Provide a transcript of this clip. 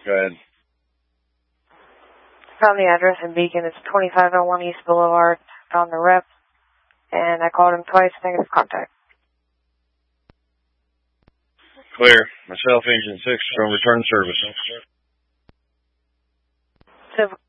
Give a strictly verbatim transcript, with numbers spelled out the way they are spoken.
Go ahead. Found the address in Beacon. It's twenty-five oh one East Boulevard. Found the rep, and I called him twice. Negative contact. Clear. Myself, Engine six, from return service. So